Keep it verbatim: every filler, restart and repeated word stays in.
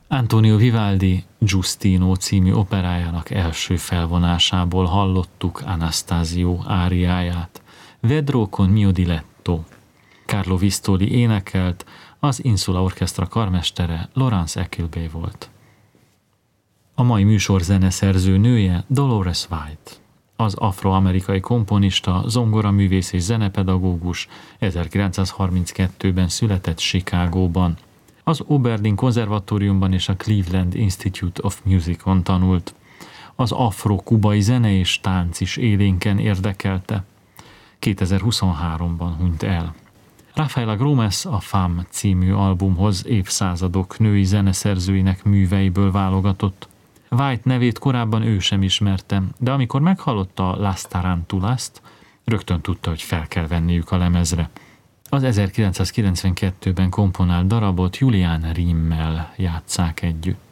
Antonio Vivaldi Giustino című operájának első felvonásából hallottuk Anastasio áriáját. Vedrò con mio diletto. Carlo Vistoli énekelt, az Insula Orchestra karmestere Laurence Equilbé volt. A mai műsor zeneszerző nője Dolores White. Az afroamerikai komponista, zongoraművész és zenepedagógus ezerkilencszázharminckettőben született Chicagóban. Az Oberlin konzervatóriumban és a Cleveland Institute of Musicon tanult. Az afro-kubai zene és tánc is élénken érdekelte. kétezer-huszonháromban hunyt el. Rafaela Gómez a Femme című albumhoz évszázadok női zeneszerzőinek műveiből válogatott. White nevét korábban ő sem ismerte, de amikor meghallotta Las Tarantulas-t, rögtön tudta, hogy fel kell venniük a lemezre. Az ezerkilencszázkilencvenkettőben komponált darabot Julián Rimmel játsszák együtt.